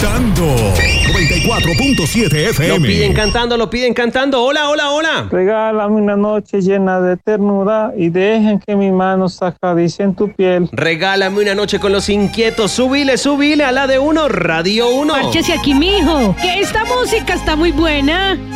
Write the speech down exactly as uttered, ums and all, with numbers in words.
cantando. noventa y cuatro punto siete F M. Lo piden cantando, lo piden cantando. Hola, hola, hola. Regálame una noche llena de ternura y dejen que mis manos acaricien tu piel. Regálame una noche con los inquietos. Subile, subile a la de uno, Radio uno. Párchese aquí, mijo, que esta música está muy buena.